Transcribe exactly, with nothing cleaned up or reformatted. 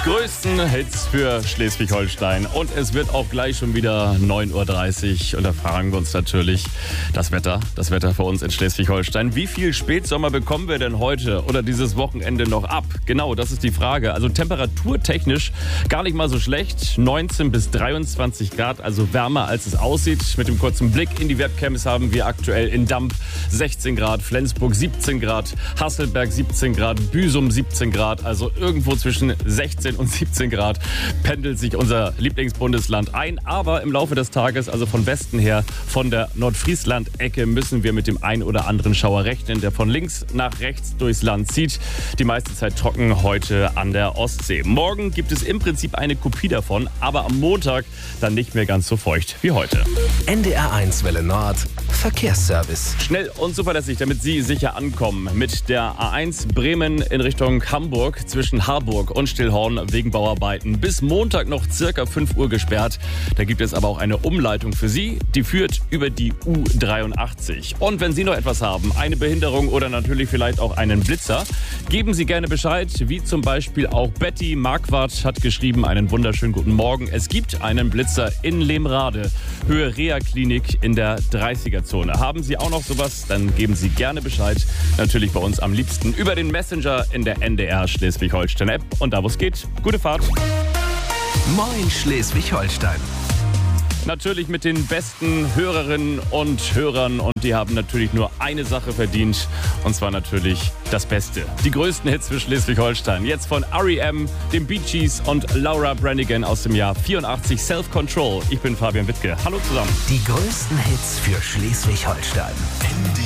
größten Hits für Schleswig-Holstein. Und es wird auch gleich schon wieder neun Uhr dreißig. Und da fragen wir uns natürlich das Wetter. Das Wetter für uns in Schleswig-Holstein. Wie viel Spätsommer bekommen wir denn heute oder dieses Wochenende noch ab? Genau, das ist die Frage. Also temperaturtechnisch gar nicht mal so schlecht. neunzehn bis dreiundzwanzig Grad, also wärmer als es aussieht. Mit dem kurzen Blick in die Webcams haben wir aktuell in Damp sechzehn Grad, Flensburg siebzehn Grad, Hasselberg siebzehn Grad, Büsum siebzehn Grad. Also irgendwo zwischen sechzehn und siebzehn Grad pendelt sich unser Lieblingsbundesland ein. Aber im Laufe des Tages, also von Westen her, von der Nordfriesland-Ecke, müssen wir mit dem ein oder anderen Schauer rechnen, der von links nach rechts durchs Land zieht. Die meiste Zeit trocken heute an der Ostsee. Morgen gibt es im Prinzip eine Kopie davon, aber am Montag dann nicht mehr ganz so feucht wie heute. N D R eins Welle Nord, Verkehrsservice. Schnell und zuverlässig, damit Sie sicher ankommen. Mit der A eins Bremen in Richtung Hamburg zwischen Harburg und Stillhorn wegen Bauarbeiten bis Montag noch circa fünf Uhr gesperrt. Da gibt es aber auch eine Umleitung für Sie, die führt über die U dreiundachtzig. Und wenn Sie noch etwas haben, eine Behinderung oder natürlich vielleicht auch einen Blitzer, geben Sie gerne Bescheid, wie zum Beispiel auch Betty Marquardt hat geschrieben, einen wunderschönen guten Morgen. Es gibt einen Blitzer in Lemrade, Höhe Reha-Klinik in der dreißiger-Zone. Haben Sie auch noch sowas, dann geben Sie gerne Bescheid. Natürlich bei uns am liebsten über den Messenger in der N D R Schleswig-Holstein-App. Und da, wo es geht, gute Fahrt. Moin Schleswig-Holstein. Natürlich mit den besten Hörerinnen und Hörern. Und die haben natürlich nur eine Sache verdient. Und zwar natürlich das Beste. Die größten Hits für Schleswig-Holstein. Jetzt von R E M, den Bee Gees und Laura Branigan aus dem Jahr vierundachtzig, Self-Control. Ich bin Fabian Wittke. Hallo zusammen. Die größten Hits für Schleswig-Holstein.